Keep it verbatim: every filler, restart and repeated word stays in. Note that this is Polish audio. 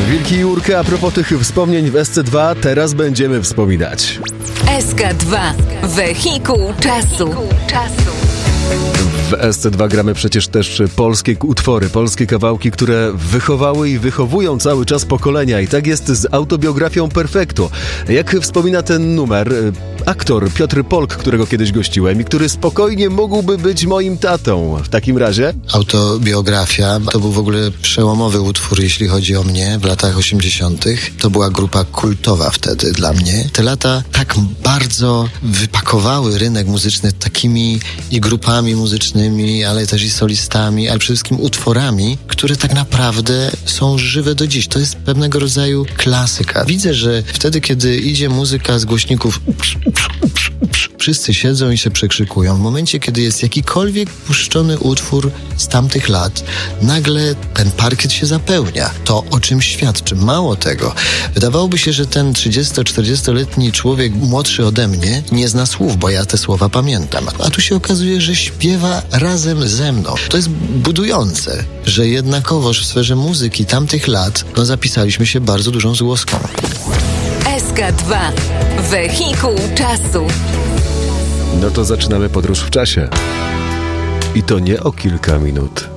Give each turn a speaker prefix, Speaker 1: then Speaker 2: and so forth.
Speaker 1: Wilki i Jurka, a propos tych wspomnień w S C dwa, teraz będziemy wspominać.
Speaker 2: S K dwa. Wehikuł czasu.
Speaker 1: W S C dwa gramy przecież też polskie utwory, polskie kawałki, które wychowały i wychowują cały czas pokolenia. I tak jest z autobiografią Perfektu. Jak wspomina ten numer aktor Piotr Polk, którego kiedyś gościłem i który spokojnie mógłby być moim tatą. W takim razie?
Speaker 3: Autobiografia to był w ogóle przełomowy utwór, jeśli chodzi o mnie w latach osiemdziesiątych. To była grupa kultowa wtedy dla mnie. Te lata tak bardzo wypakowały rynek muzyczny takimi i grupami muzycznymi, ale też i solistami, ale przede wszystkim utworami, które tak naprawdę są żywe do dziś. To jest pewnego rodzaju klasyka. Widzę, że wtedy, kiedy idzie muzyka z głośników, wszyscy siedzą i się przekrzykują. W momencie, kiedy jest jakikolwiek puszczony utwór z tamtych lat, nagle ten parkiet się zapełnia. To o czym świadczy. Mało tego. Wydawałoby się, że ten trzydziesto-czterdziestoletni człowiek młodszy ode mnie nie zna słów, bo ja te słowa pamiętam. A tu się okazuje, że śpiewa razem ze mną. To jest budujące, że jednakowoż w sferze muzyki tamtych lat no, zapisaliśmy się bardzo dużą złoską.
Speaker 2: S K dwa. Wehikuł czasu.
Speaker 1: No to zaczynamy podróż w czasie. I to nie o kilka minut.